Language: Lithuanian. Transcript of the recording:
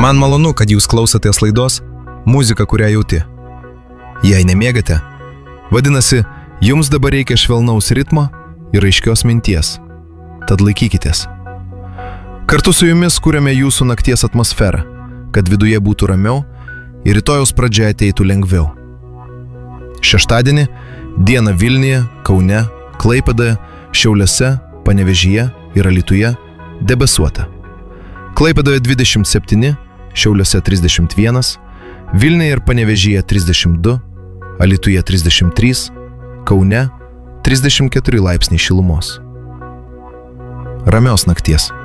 Man malonu, kad jūs klausotės laidos Muzika, kurią jauti. Jei nemėgate, vadinasi, jums dabar reikia švelnaus ritmo ir aiškios minties. Tad laikykitės. Kartu su jumis kuriame jūsų nakties atmosferą, kad viduje būtų ramiau ir rytojaus pradžia ateitų lengviau. Šeštadienį dieną Vilniuje, Kaune, Klaipėdoje, Šiauliuose, Panevėžyje ir Alytuje debesuota. Klaipėdoje 27, Šiauliuose 31, Vilniuje ir Panevėžyje 32, Alytuje 33, Kaune 34 laipsniai šilumos. Ramios nakties.